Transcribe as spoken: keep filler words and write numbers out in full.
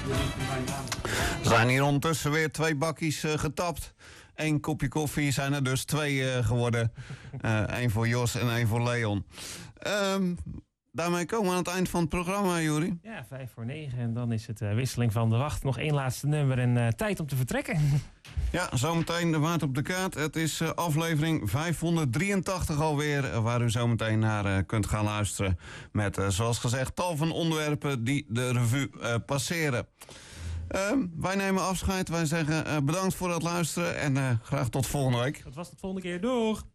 Er zijn hier ondertussen weer twee bakjes uh, getapt. Eén kopje koffie, zijn er dus twee uh, geworden. Eén uh, voor Jos en één voor Leon. Um, daarmee komen we aan het eind van het programma, Juri. Ja, vijf voor negen en dan is het uh, wisseling van de wacht. Nog één laatste nummer en uh, tijd om te vertrekken. Ja, zometeen de waard op de kaart. Het is uh, aflevering vijfhonderddrieëntachtig alweer, uh, waar u zometeen naar uh, kunt gaan luisteren. Met, uh, zoals gezegd, tal van onderwerpen die de revue uh, passeren. Uh, wij nemen afscheid. Wij zeggen uh, bedankt voor het luisteren en uh, graag tot volgende week. Dat was het volgende keer. Doeg!